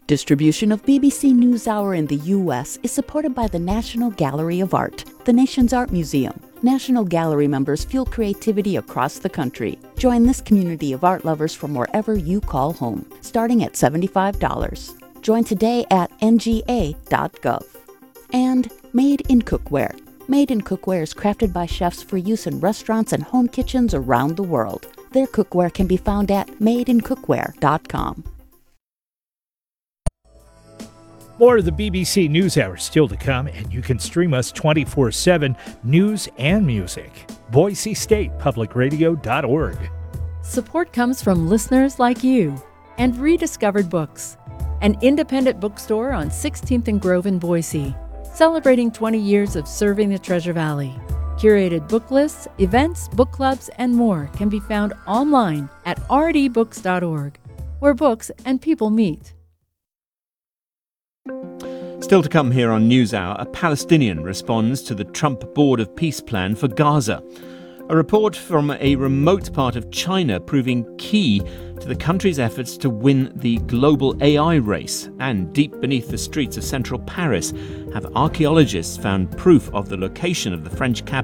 Distribution of BBC NewsHour in the U.S. is supported by the National Gallery of Art, the nation's art museum. National Gallery members fuel creativity across the country. Join this community of art lovers from wherever you call home, starting at $75. Join today at nga.gov. And Made in Cookware. Made in Cookware is crafted by chefs for use in restaurants and home kitchens around the world. Their cookware can be found at madeincookware.com. More of the BBC NewsHour still to come, and you can stream us 24/7, news and music. BoiseStatePublicRadio.org. Support comes from listeners like you and Rediscovered Books, an independent bookstore on 16th and Grove in Boise, celebrating 20 years of serving the Treasure Valley. Curated book lists, events, book clubs, and more can be found online at rdbooks.org, where books and people meet. Still to come here on NewsHour, a Palestinian responds to the Trump Board of Peace plan for Gaza. A report from a remote part of China proving key to the country's efforts to win the global AI race. And deep beneath the streets of central Paris have archaeologists found proof of the location of the French capital